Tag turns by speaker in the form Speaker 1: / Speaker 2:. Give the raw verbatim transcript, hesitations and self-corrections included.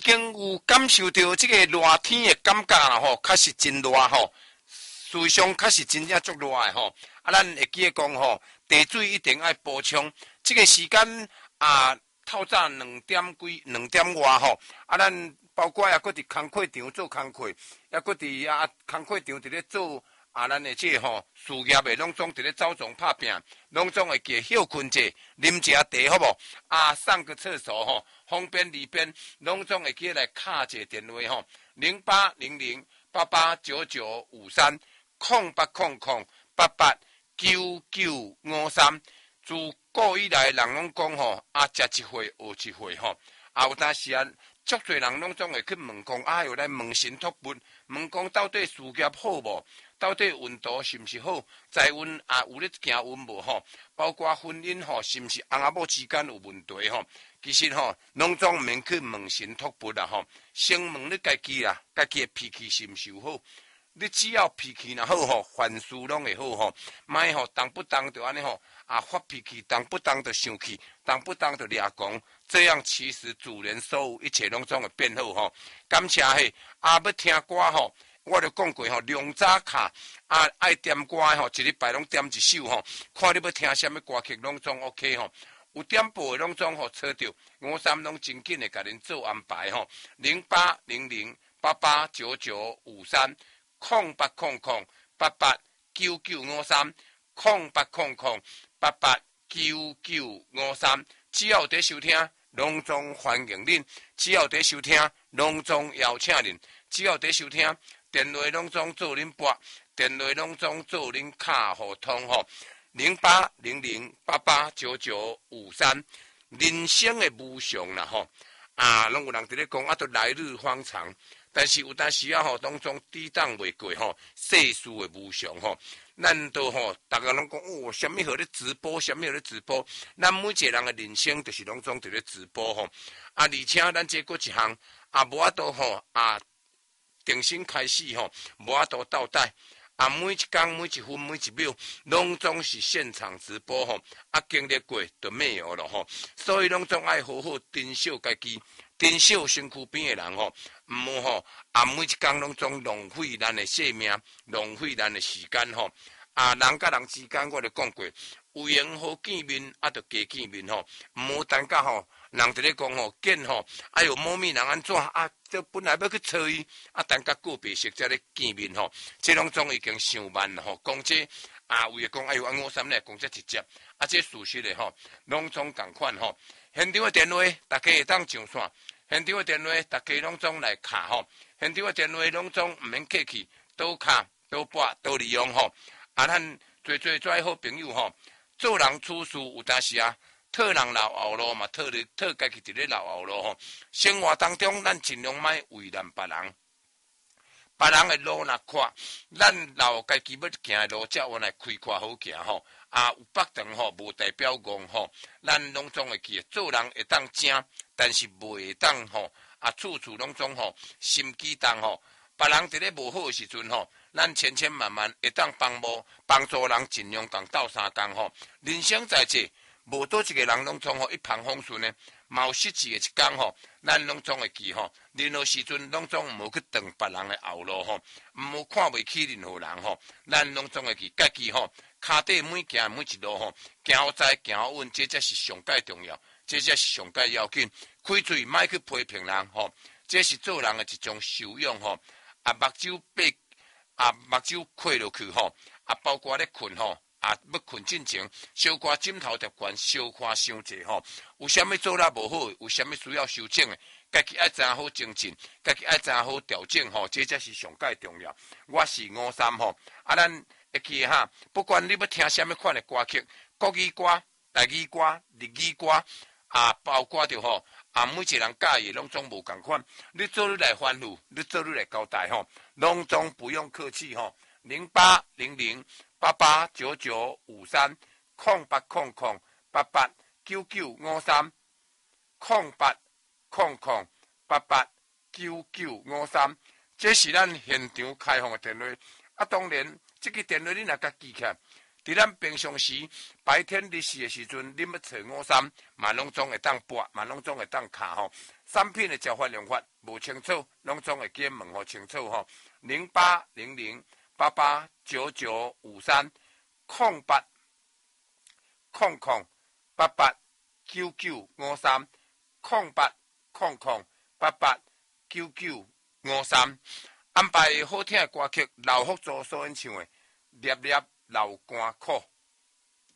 Speaker 1: 经有感受到这个热天的感觉啦吼，确实真热吼，事实上确实真正足热的吼。啊，咱会记得讲吼，地水一定爱补充。这个时间啊，透早两点几、两点外吼，啊，咱包括也搁伫工课场做工课，也搁伫啊工课场伫咧做啊，咱的这个吼事业的，拢总伫咧走总拍拼，拢总会记休困者，啉一下茶好无？啊，上个厕所吼，方便里边，拢总会记来敲一个电话吼，零八零零八八九九五三空八空空八八九九五三。自古以来，人拢讲吼，啊，食一回学一回吼，啊，有当时啊。足侪人拢总会去问讲，啊，又来问神托物，问讲到底事业好无？到底运道是毋是好？财运啊有咧行运无吼？包括婚姻吼，是毋是翁仔某之间有问题吼？其实吼，拢总毋免去问神托物啦吼，先问你家己啦，家己的脾气是毋是有好？你只要脾气若好吼，凡事拢会好吼。莫吼动不动就安尼吼，啊发脾气，动不动就生气，动不动就掠狂。这样其实主人所有一切拢总会变好吼。感谢嘿，啊要听歌吼，我就讲过吼，量早卡啊爱点歌吼，一礼拜拢点一首吼，看你要听什么歌曲拢总 OK 吼。有点播的拢总吼找到，五三拢真紧的甲恁做安排吼。零八零零八八九九五三。空八空空八八九九五三，空八空空八八九九五三，只要在收听，拢总欢迎恁；只要在收听，拢总邀请恁；只要在收听，电话拢总做恁拨，电话拢总做恁卡互通吼。零八零零八八九九五三，人生的无常啦吼，啊，拢有人伫咧讲，啊，都来日方长。但是有当时啊吼，当中抵挡袂过吼，世事的无常吼，咱都吼，大家拢讲哦，什么好咧直播，什么好咧直播，咱每一个人的人生就是拢总伫咧直播吼，啊，而且咱这个一项啊，无法度吼啊，重新开始吼，无法度倒带。啊，每一天、每一分、每一秒，拢总是现场直播吼，啊，经历过就没有了吼，所以拢总爱好好珍惜家己。珍惜身躯边的人吼，毋好吼啊！每一工拢总浪费咱的生命，浪费咱的时间吼。啊，人甲人之间，我就讲过，有缘好见面，啊，就加见面吼。毋好等甲吼，人伫咧讲吼，见吼，哎哟，某面人安怎啊？这本来要去找伊，啊，等甲个别熟才咧见面吼。这拢总已经伤慢吼。讲这啊，为讲哎哟，安我三咧讲这直接，啊，这事实的吼，拢总共款吼。现场的电话，大家会当上线。现场的电话，大家拢总来卡吼。现场的电话拢总毋免客气，都卡、都拨、都利用吼。啊，咱做做做好朋友吼，做人处事有当时啊，讨人老后路嘛，讨你讨家己伫咧老后路吼。生活当中，咱尽量莫为难别人。别人的路若宽，咱老家己要行的路，才有来开阔好行吼。啊，有北长吼，无代表戆吼。咱拢总会记，做人会当正，但是袂会当吼啊，处处拢总吼心机重吼。别人伫咧无好的时阵吼，咱千千万万会当帮忙帮助人，尽量共斗相共吼。人生在这，无多一个人拢总吼一帆风顺呢。嘛有失志的一天吼，咱拢总会记吼。任何时阵拢总毋好去挡别人的后路吼，毋好看袂起任何人吼。咱拢总会记家己吼，骹底每行每一路吼，行好在行好稳，这才是上界重要，这才是上界要紧。开嘴莫去批评人吼，这是做人的一种修养吼。啊，目睭闭，啊目睭开落去吼，啊包括咧困吼。啊，要困之前，小可枕头贴悬，小看伤济吼。有啥物做得无好，有啥物需要修正的，家己爱怎好精进，家己爱怎好调整吼，这才是上界重要。我是五三吼，啊，咱会记哈，不管你要听啥物款的歌曲，国语歌、台语歌、日语歌，啊，包括着吼，啊，每一个人介意拢总无共款。你做你来欢呼，你做你来交代吼，拢总不用客气吼。零八零零八八九九五三空八空空八八九九五三空八空空八八九九五三，这是咱现场开放的电话。啊，当然，这个电话你若甲记起来， 伫咱平常时白天日时的时阵，你要找五三，嘛拢总会当拨，嘛拢总会当卡吼。产品的交发量法无清楚，拢总会记问吼清楚吼。零八零零八八九九五三空八空空八八九九五三空八空空八八九九五三，安排好听的歌曲，老福州所演唱的《粒粒流汗苦》。